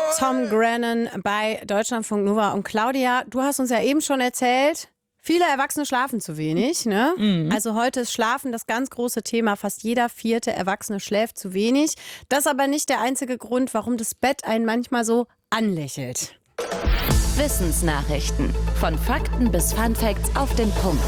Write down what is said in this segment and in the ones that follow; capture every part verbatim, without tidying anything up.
Tom Grennan bei Deutschlandfunk Nova. Und Claudia, du hast uns ja eben schon erzählt, viele Erwachsene schlafen zu wenig, ne? Mhm. Also heute ist Schlafen das ganz große Thema. Fast jeder vierte Erwachsene schläft zu wenig. Das ist aber nicht der einzige Grund, warum das Bett einen manchmal so anlächelt. Wissensnachrichten. Von Fakten bis Funfacts auf den Punkt.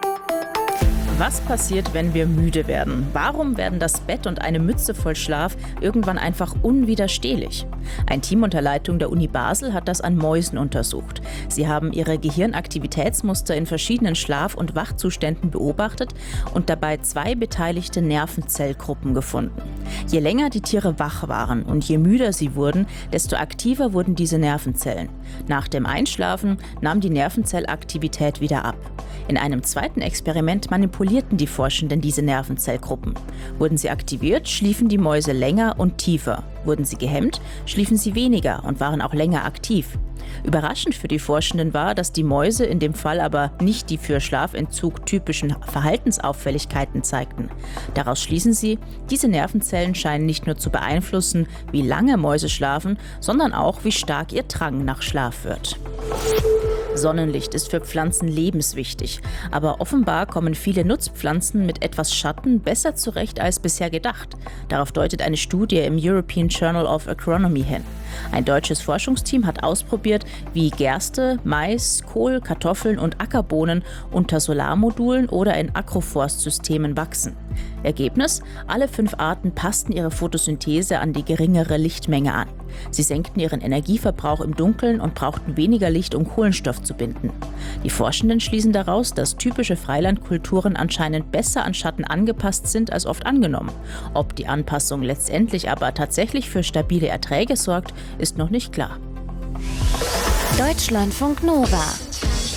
Was passiert, wenn wir müde werden? Warum werden das Bett und eine Mütze voll Schlaf irgendwann einfach unwiderstehlich? Ein Team unter Leitung der Uni Basel hat das an Mäusen untersucht. Sie haben ihre Gehirnaktivitätsmuster in verschiedenen Schlaf- und Wachzuständen beobachtet und dabei zwei beteiligte Nervenzellgruppen gefunden. Je länger die Tiere wach waren und je müder sie wurden, desto aktiver wurden diese Nervenzellen. Nach dem Einschlafen nahm die Nervenzellaktivität wieder ab. In einem zweiten Experiment manipulierten die Forschenden diese Nervenzellgruppen. Wurden sie aktiviert, schliefen die Mäuse länger und tiefer. Wurden sie gehemmt, schliefen sie weniger und waren auch länger aktiv. Überraschend für die Forschenden war, dass die Mäuse in dem Fall aber nicht die für Schlafentzug typischen Verhaltensauffälligkeiten zeigten. Daraus schließen sie, diese Nervenzellen scheinen nicht nur zu beeinflussen, wie lange Mäuse schlafen, sondern auch, wie stark ihr Drang nach Schlaf wird. Sonnenlicht ist für Pflanzen lebenswichtig, aber offenbar kommen viele Nutzpflanzen mit etwas Schatten besser zurecht als bisher gedacht. Darauf deutet eine Studie im European Journal of Agronomy hin. Ein deutsches Forschungsteam hat ausprobiert, wie Gerste, Mais, Kohl, Kartoffeln und Ackerbohnen unter Solarmodulen oder in Agroforstsystemen wachsen. Ergebnis: Alle fünf Arten passten ihre Photosynthese an die geringere Lichtmenge an. Sie senkten ihren Energieverbrauch im Dunkeln und brauchten weniger Licht, um Kohlenstoff zu binden. Die Forschenden schließen daraus, dass typische Freilandkulturen anscheinend besser an Schatten angepasst sind als oft angenommen. Ob die Anpassung letztendlich aber tatsächlich für stabile Erträge sorgt, ist noch nicht klar. Deutschlandfunk Nova.